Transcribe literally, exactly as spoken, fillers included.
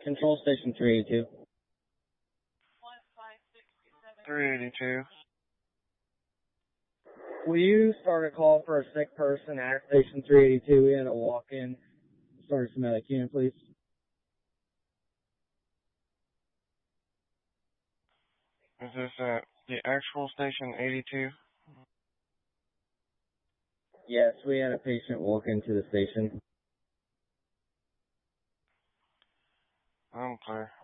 Control station three eighty-two. three eighty-two. Will you start a call for a sick person at station three eighty-two? We had a walk-in. Start some medic unit, please. Is this at the actual station eighty-two? Yes, we had a patient walk into the station. I'm clear.